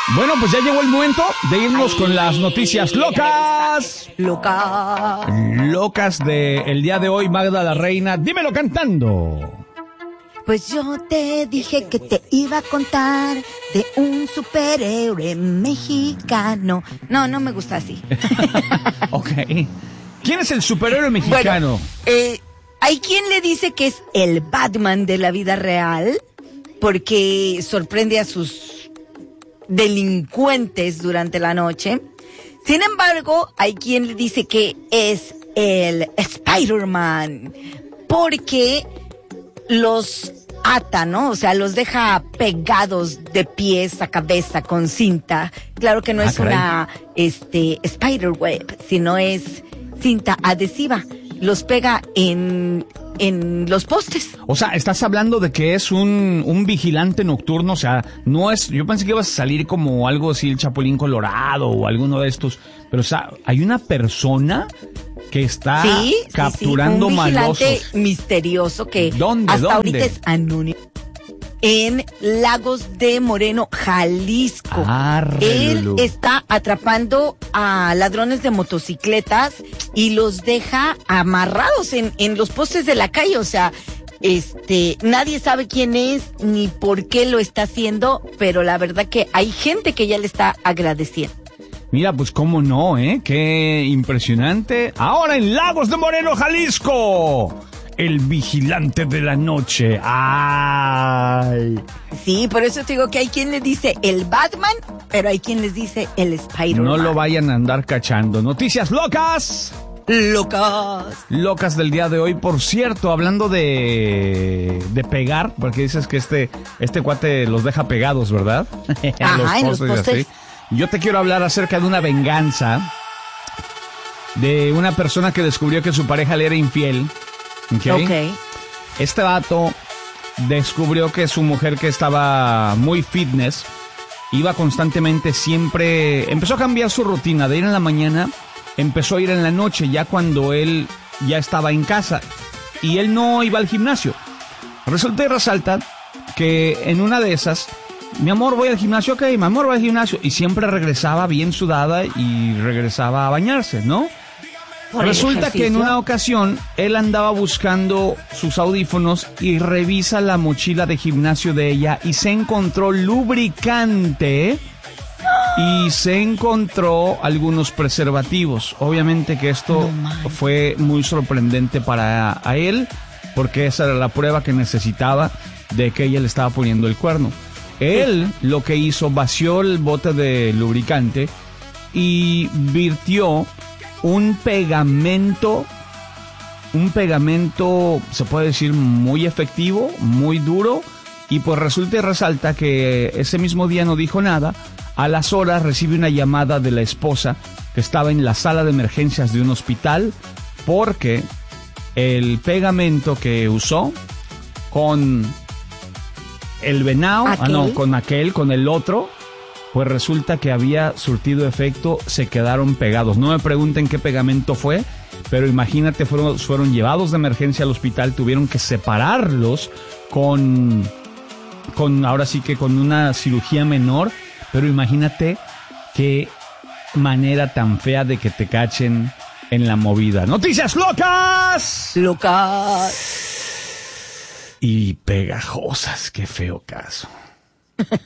Bueno, pues ya llegó el momento de irnos con las noticias locas. Locas del día de hoy, Magda la Reina. Dímelo cantando. Pues yo te dije que te iba a contar de un superhéroe mexicano. No me gusta así. Ok. ¿Quién es el superhéroe mexicano? Bueno, hay quien le dice que es el Batman de la vida real porque sorprende a sus delincuentes durante la noche. Sin embargo, hay quien le dice que es el Spider-Man porque los ata, ¿no? O sea, los deja pegados de pies a cabeza con cinta. Claro que no es una spiderweb, sino es cinta adhesiva. Los pega en los postes. O sea, estás hablando de que es un vigilante nocturno, o sea, no es, yo pensé que ibas a salir como algo así, el Chapulín Colorado o alguno de estos, pero o sea, hay una persona que está capturando malosos. Un vigilante misterioso que ¿Dónde? ahorita es anónimo. En Lagos de Moreno, Jalisco. Él está atrapando a ladrones de motocicletas y los deja amarrados en los postes de la calle. O sea, nadie sabe quién es ni por qué lo está haciendo, pero la verdad que hay gente que ya le está agradeciendo. Mira, pues cómo no, qué impresionante. Ahora en Lagos de Moreno, Jalisco. El vigilante de la noche. ¡Ay! Sí, por eso te digo que hay quien le dice el Batman, pero hay quien les dice el Spider-Man. No lo vayan a andar cachando. Noticias locas. Locas del día de hoy. Por cierto, hablando de pegar, porque dices que este cuate los deja pegados, ¿verdad? Ajá, en los postes. Yo te quiero hablar acerca de una venganza de una persona que descubrió que su pareja le era infiel. Okay. Este vato descubrió que su mujer, que estaba muy fitness, iba constantemente, siempre empezó a cambiar su rutina de ir en la mañana, empezó a ir en la noche, ya cuando él ya estaba en casa, y él no iba al gimnasio. Resulta y resalta que en una de esas, mi amor, voy al gimnasio, ok, mi amor, voy al gimnasio, y siempre regresaba bien sudada y regresaba a bañarse, ¿no? Resulta que en una ocasión él andaba buscando sus audífonos y revisa la mochila de gimnasio de ella y se encontró lubricante y se encontró algunos preservativos. Obviamente que esto fue muy sorprendente para él, porque esa era la prueba que necesitaba de que ella le estaba poniendo el cuerno. Él lo que hizo, vació el bote de lubricante y virtió un pegamento, se puede decir, muy efectivo, muy duro, y pues resulta y resalta que ese mismo día no dijo nada. A las horas recibe una llamada de la esposa que estaba en la sala de emergencias de un hospital porque el pegamento que usó con el venado, con el otro, pues resulta que había surtido efecto, se quedaron pegados. No me pregunten qué pegamento fue, pero imagínate, fueron llevados de emergencia al hospital, tuvieron que separarlos con ahora sí que con una cirugía menor, pero imagínate qué manera tan fea de que te cachen en la movida. ¡Noticias locas! Locas. Y pegajosas, qué feo caso.